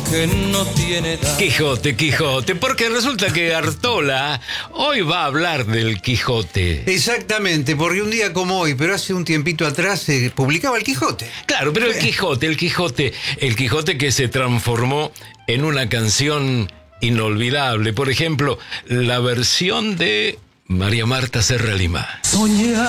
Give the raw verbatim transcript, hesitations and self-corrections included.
que no tiene edad. Quijote, Quijote, porque resulta que Artola hoy va a hablar del Quijote. Exactamente, porque un día como hoy, pero hace un tiempito atrás, se publicaba el Quijote. Claro, pero el Quijote, el Quijote, el Quijote que se transformó en una canción inolvidable. Por ejemplo, la versión de María Marta Serra Lima. Soñé